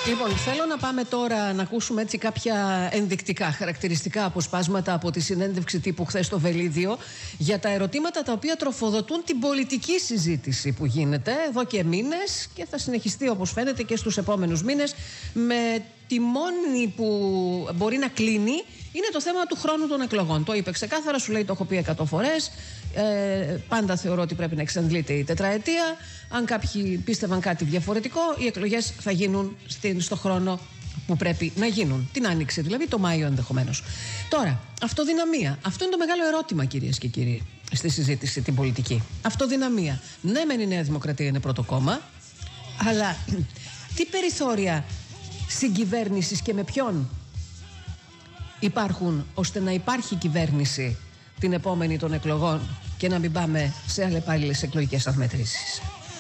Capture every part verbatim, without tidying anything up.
Λοιπόν, θέλω να πάμε τώρα να ακούσουμε έτσι κάποια ενδεικτικά, χαρακτηριστικά αποσπάσματα από τη συνέντευξη τύπου χθες στο Βελίδιο για τα ερωτήματα τα οποία τροφοδοτούν την πολιτική συζήτηση που γίνεται εδώ και μήνες και θα συνεχιστεί όπως φαίνεται και στους επόμενους μήνες, με τη μόνη που μπορεί να κλείνει είναι το θέμα του χρόνου των εκλογών. Το είπε ξεκάθαρα, σου λέει, το έχω πει εκατό φορές. Ε, πάντα θεωρώ ότι πρέπει να εξαντλείται η τετραετία. Αν κάποιοι πίστευαν κάτι διαφορετικό, οι εκλογές θα γίνουν στην, στο χρόνο που πρέπει να γίνουν. Την Άνοιξη, δηλαδή το Μάιο ενδεχομένως. Τώρα, αυτοδυναμία. Αυτό είναι το μεγάλο ερώτημα, κυρίες και κύριοι, στη συζήτηση την πολιτική. Αυτοδυναμία. Ναι, μεν η Νέα Δημοκρατία είναι πρώτο κόμμα, αλλά τι περιθώρια συγκυβέρνησης και με ποιον υπάρχουν ώστε να υπάρχει κυβέρνηση την επόμενη των εκλογών και να μην πάμε σε αλλεπάλληλες εκλογικές αναμετρήσεις.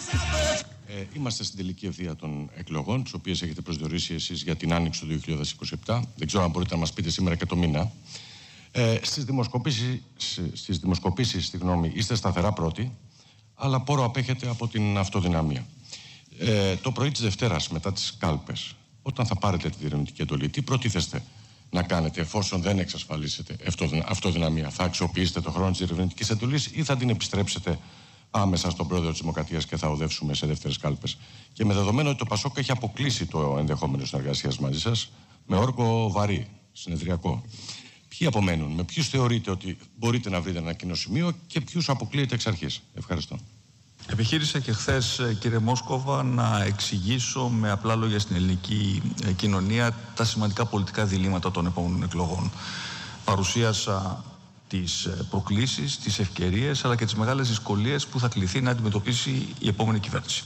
Ε, είμαστε στην τελική ευθεία των εκλογών, τις οποίες έχετε προσδιορίσει εσείς για την Άνοιξη του δύο χιλιάδες είκοσι επτά. Δεν ξέρω αν μπορείτε να μας πείτε σήμερα και το μήνα. Ε, στις δημοσκοπήσεις, στις δημοσκοπήσεις στη γνώμη, είστε σταθερά πρώτοι, αλλά πόρο απέχετε από την αυτοδυναμία. Ε, το πρωί της Δευτέρας, μετά τις κάλπες, όταν θα πάρετε τη διερευνητική εντολή, τι προτίθεστε να κάνετε εφόσον δεν εξασφαλίσετε αυτοδυναμία? Θα αξιοποιήσετε το χρόνο της διερευνητικής εντολής ή θα την επιστρέψετε άμεσα στον πρόεδρο της Δημοκρατίας και θα οδεύσουμε σε δεύτερες κάλπες? Και με δεδομένο ότι το Πασόκ έχει αποκλείσει το ενδεχόμενο συνεργασίας μαζί σας με όρκο βαρύ, συνεδριακό, ποιοι απομένουν, με ποιους θεωρείτε ότι μπορείτε να βρείτε ένα κοινό σημείο και ποιους αποκλείετε εξ αρχής? Ευχαριστώ. Επιχείρησα και χθες, κύριε Μόσκοβα, να εξηγήσω με απλά λόγια στην ελληνική κοινωνία τα σημαντικά πολιτικά διλήμματα των επόμενων εκλογών. Παρουσίασα τις προκλήσεις, τις ευκαιρίες, αλλά και τις μεγάλες δυσκολίες που θα κληθεί να αντιμετωπίσει η επόμενη κυβέρνηση.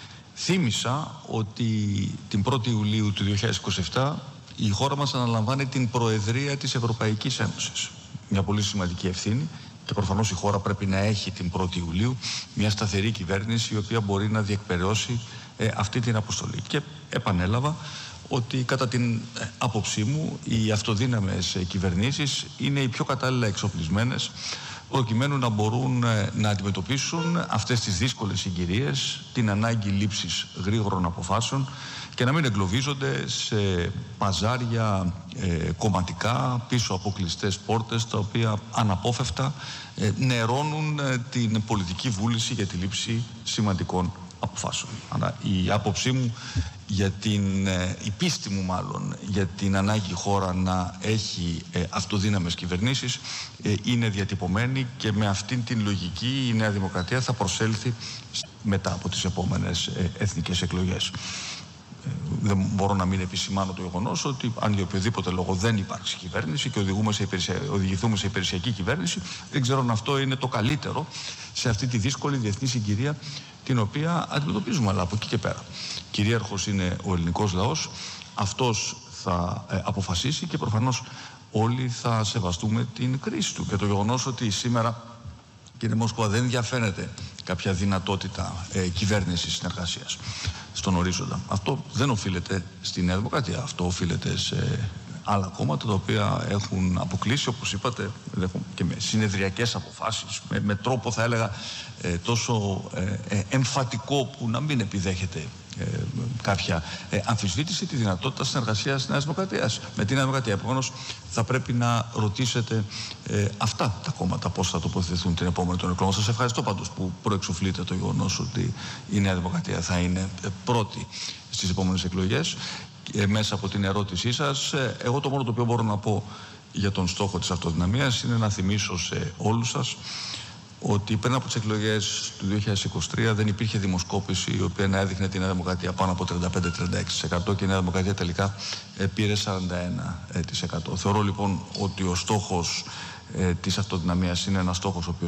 Θύμισα ότι την πρώτη Ιουλίου του δύο χιλιάδες είκοσι επτά η χώρα μας αναλαμβάνει την Προεδρία της Ευρωπαϊκής Ένωσης. Μια πολύ σημαντική ευθύνη. Και προφανώς η χώρα πρέπει να έχει την πρώτη Ιουλίου μια σταθερή κυβέρνηση η οποία μπορεί να διεκπεραιώσει ε, αυτή την αποστολή. Και επανέλαβα ότι κατά την ε, άποψή μου οι αυτοδύναμες ε, κυβερνήσεις είναι οι πιο κατάλληλα εξοπλισμένες προκειμένου να μπορούν ε, να αντιμετωπίσουν αυτές τις δύσκολες συγκυρίες, την ανάγκη λήψης γρήγορων αποφάσεων και να μην εγκλωβίζονται σε παζάρια ε, κομματικά πίσω από κλειστές πόρτες, τα οποία αναπόφευκτα ε, νερώνουν ε, την πολιτική βούληση για τη λήψη σημαντικών αποφάσεων. Αλλά η άποψή μου για την, ε, η πίστη μου μάλλον για την ανάγκη η χώρα να έχει ε, αυτοδύναμες κυβερνήσεις ε, είναι διατυπωμένη και με αυτήν την λογική η Νέα Δημοκρατία θα προσέλθει μετά από τις επόμενες ε, εθνικές εκλογές. Δεν μπορώ να μην επισημάνω το γεγονός ότι αν για οποιοδήποτε λόγο δεν υπάρξει κυβέρνηση και οδηγούμε σε υπηρεσια... οδηγηθούμε σε υπηρεσιακή κυβέρνηση, δεν ξέρω αν αυτό είναι το καλύτερο σε αυτή τη δύσκολη διεθνή συγκυρία την οποία αντιμετωπίζουμε. Αλλά από εκεί και πέρα, κυρίαρχος είναι ο ελληνικός λαός, αυτός θα ε, αποφασίσει και προφανώς όλοι θα σεβαστούμε την κρίση του. Και το γεγονός ότι σήμερα, κύριε Μόσκοβα, δεν διαφαίνεται κάποια δυνατότητα ε, κυβέρνησης συνεργασίας στον ορίζοντα. Αυτό δεν οφείλεται στη Νέα Δημοκρατία. Αυτό οφείλεται σε άλλα κόμματα τα οποία έχουν αποκλείσει, όπως είπατε, και με συνεδριακές αποφάσεις, με, με τρόπο θα έλεγα ε, τόσο ε, ε, εμφατικό που να μην επιδέχεται ε, κάποια ε, αμφισβήτηση τη δυνατότητα συνεργασίας της Νέας Δημοκρατίας με τη Νέα Δημοκρατία. Επομένως, θα πρέπει να ρωτήσετε ε, αυτά τα κόμματα πώς θα τοποθετηθούν την επόμενη των εκλογών. Σας ευχαριστώ πάντως που προεξοφλείτε το γεγονός ότι η Νέα Δημοκρατία θα είναι πρώτη στις επόμενες εκλογές. Ε, μέσα από την ερώτησή σας, ε, εγώ το μόνο το οποίο μπορώ να πω για τον στόχο της αυτοδυναμίας είναι να θυμίσω σε όλους σας ότι πριν από τις εκλογές του δύο χιλιάδες είκοσι τρία δεν υπήρχε δημοσκόπηση η οποία να έδειχνε τη Νέα Δημοκρατία πάνω από τριάντα πέντε με τριάντα έξι τοις εκατό και η Νέα Δημοκρατία τελικά ε, πήρε σαράντα ένα τοις εκατό. Θεωρώ λοιπόν ότι ο στόχος ε, της αυτοδυναμίας είναι ένας στόχος ο οποίος